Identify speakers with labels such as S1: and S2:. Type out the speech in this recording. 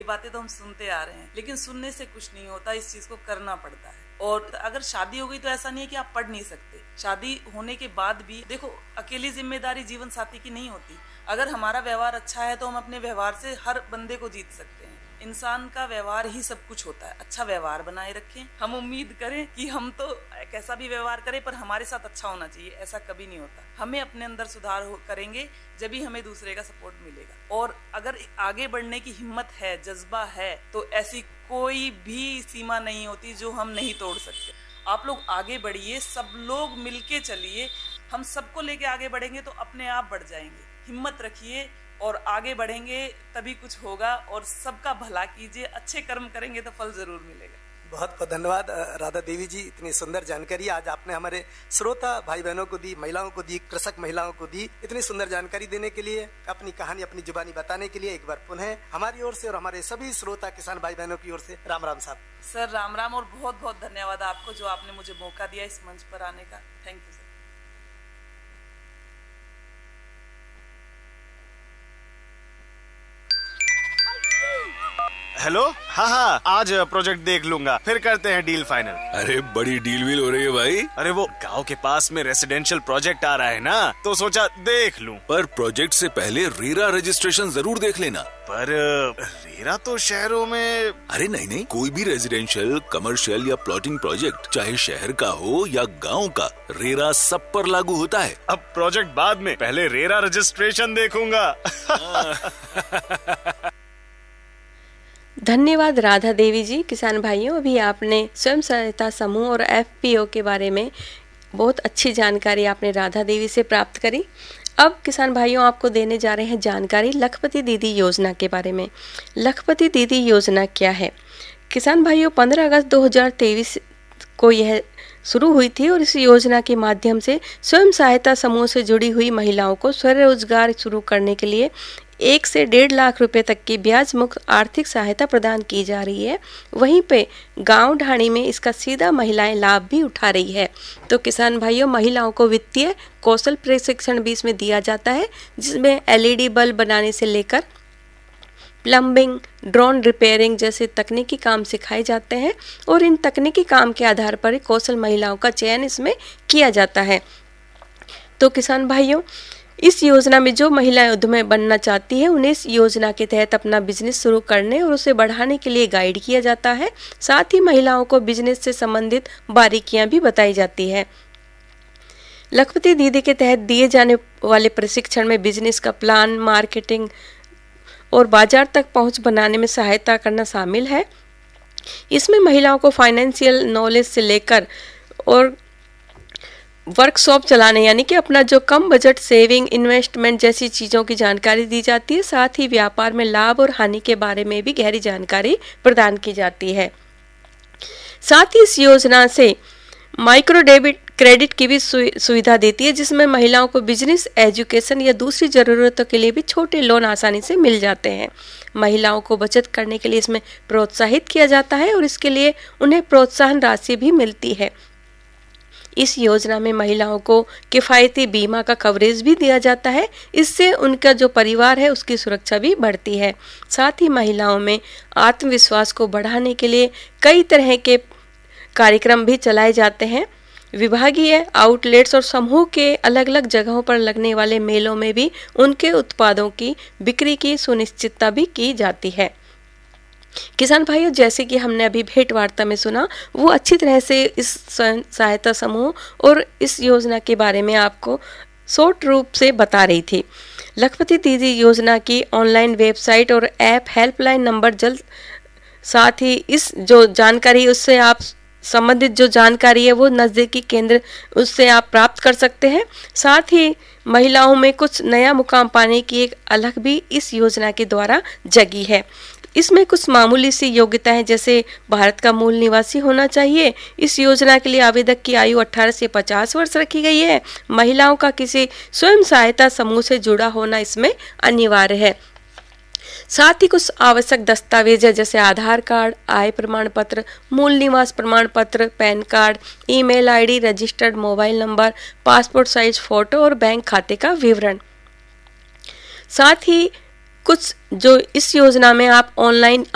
S1: बातें तो हम सुनते आ रहे हैं, लेकिन सुनने से कुछ नहीं होता, इस चीज को करना पड़ता है। और अगर शादी हो गई तो ऐसा नहीं है कि आप पढ़ नहीं सकते। शादी होने के बाद भी देखो, अकेली जिम्मेदारी जीवन साथी की नहीं होती। अगर हमारा व्यवहार अच्छा है तो हम अपने व्यवहार से हर बंदे को जीत सकते हैं। इंसान का व्यवहार ही सब कुछ होता है। अच्छा व्यवहार बनाए रखें। हम उम्मीद करें कि हम तो कैसा भी व्यवहार करें पर हमारे साथ अच्छा होना चाहिए, ऐसा कभी नहीं होता। हमें अपने अंदर सुधार करेंगे जब भी हमें दूसरे का सपोर्ट मिलेगा। और अगर आगे बढ़ने की हिम्मत है, जज्बा है, तो ऐसी कोई भी सीमा नहीं होती जो हम नहीं तोड़ सकते। आप लोग आगे बढ़िए, सब लोग मिलके चलिए। हम सबको लेके आगे बढ़ेंगे तो अपने आप बढ़ जाएंगे। हिम्मत रखिए और आगे बढ़ेंगे, तभी कुछ होगा। और सबका भला कीजिए, अच्छे कर्म करेंगे तो फल जरूर मिलेगा।
S2: बहुत बहुत धन्यवाद राधा देवी जी, इतनी सुंदर जानकारी आज आपने हमारे श्रोता भाई बहनों को दी, महिलाओं को दी, कृषक महिलाओं को दी। इतनी सुंदर जानकारी देने के लिए, अपनी कहानी अपनी जुबानी बताने के लिए एक बार पुनः हमारी ओर से और हमारे सभी श्रोता किसान भाई बहनों की ओर से राम राम साहब।
S1: सर राम राम, और बहुत बहुत धन्यवाद आपको जो आपने मुझे मौका दिया इस मंच पर आने का। Thank you sir.
S3: हेलो, हाँ, आज प्रोजेक्ट देख लूंगा, फिर करते हैं डील फाइनल।
S4: अरे बड़ी डील वील हो रही है भाई।
S3: अरे वो गांव के पास में रेसिडेंशियल प्रोजेक्ट आ रहा है ना, तो सोचा देख लूं।
S4: पर प्रोजेक्ट से पहले रेरा रजिस्ट्रेशन जरूर देख लेना।
S3: पर रेरा तो शहरों में।
S4: अरे नहीं, कोई भी रेजिडेंशियल, कमर्शियल या प्लॉटिंग प्रोजेक्ट, चाहे शहर का हो या गाँव का, रेरा सब पर लागू होता है।
S3: अब प्रोजेक्ट बाद में, पहले रेरा रजिस्ट्रेशन देखूंगा।
S5: धन्यवाद राधा देवी जी। किसान भाइयों, अभी आपने स्वयं सहायता समूह और एफपीओ के बारे में बहुत अच्छी जानकारी आपने राधा देवी से प्राप्त करी। अब किसान भाइयों, आपको देने जा रहे हैं जानकारी लखपति दीदी योजना के बारे में। लखपति दीदी योजना क्या है? किसान भाइयों, 15 अगस्त 2023 को यह शुरू हुई थी और इस योजना के माध्यम से स्वयं सहायता समूह से जुड़ी हुई महिलाओं को स्वरोजगार शुरू करने के लिए 1 से 1.5 लाख रुपए तक की ब्याज मुक्त आर्थिक सहायता प्रदान की जा रही है। वहीं पे गांव ढाणी में इसका सीधा महिलाएं लाभ भी उठा रही है। तो किसान भाइयों, महिलाओं को वित्तीय कौशल प्रशिक्षण भी इसमें दिया जाता है, जिसमें LED बल्ब बनाने से लेकर प्लम्बिंग, ड्रोन रिपेयरिंग जैसे तकनीकी काम सिखाए जाते हैं और इन तकनीकी काम के आधार पर कौशल महिलाओं का चयन इसमें किया जाता है। तो किसान भाइयों, इस योजना में जो महिलाएं उद्यमी बनना चाहती हैं, उन्हें इस योजना के तहत अपना बिजनेस शुरू करने और उसे बढ़ाने के लिए गाइड किया जाता है। साथ ही महिलाओं को बिजनेस से संबंधित बारीकियां भी बताई जाती है। लखपति दीदी के तहत दिए जाने वाले प्रशिक्षण में बिजनेस का प्लान, मार्केटिंग और बाजार तक पहुंच बनाने में सहायता करना शामिल है। इसमें महिलाओं को फाइनेंशियल नॉलेज से लेकर और वर्कशॉप चलाने, यानी कि अपना जो कम बजट सेविंग, इन्वेस्टमेंट जैसी चीज़ों की जानकारी दी जाती है। साथ ही व्यापार में लाभ और हानि के बारे में भी गहरी जानकारी प्रदान की जाती है। साथ ही इस योजना से माइक्रो डेबिट क्रेडिट की भी सुविधा देती है, जिसमें महिलाओं को बिजनेस, एजुकेशन या दूसरी ज़रूरतों के लिए भी छोटे लोन आसानी से मिल जाते हैं। महिलाओं को बचत करने के लिए इसमें प्रोत्साहित किया जाता है और इसके लिए उन्हें प्रोत्साहन राशि भी मिलती है। इस योजना में महिलाओं को किफ़ायती बीमा का कवरेज भी दिया जाता है। इससे उनका जो परिवार है उसकी सुरक्षा भी बढ़ती है। साथ ही महिलाओं में आत्मविश्वास को बढ़ाने के लिए कई तरह के कार्यक्रम भी चलाए जाते हैं। विभागीय आउटलेट्स और समूह के अलग अलग जगहों पर लगने वाले मेलों में भी उनके उत्पादों की बिक्री की सुनिश्चितता भी की जाती है। किसान भाइयों, जैसे कि हमने अभी भेंट वार्ता में सुना, वो अच्छी तरह से इस स्वयं सहायता समूह और इस योजना के बारे में आपको शॉर्ट रूप से बता रही थी। लखपति दीदी योजना की ऑनलाइन वेबसाइट और ऐप, हेल्पलाइन नंबर जल्द, साथ ही इस जो जानकारी उससे आप संबंधित जो जानकारी है वो नज़दीकी केंद्र उससे आप प्राप्त कर सकते हैं। साथ ही महिलाओं में कुछ नया मुकाम पाने की एक अलग भी इस योजना के द्वारा जगी है। इसमें कुछ मामूली सी योग्यताएं, जैसे भारत का मूल निवासी होना चाहिए। इस योजना के लिए आवेदक की आयु 18 से 50 वर्ष रखी गई है। महिलाओं का किसी स्वयं सहायता समूह से जुड़ा होना इसमें अनिवार्य है। साथ ही कुछ आवश्यक दस्तावेज है, जैसे आधार कार्ड, आय प्रमाण पत्र, मूल निवास प्रमाण पत्र, pan card, email ID, registered mobile number, passport size photo और बैंक खाते का विवरण। साथ ही कुछ जो इस योजना में आप ऑनलाइन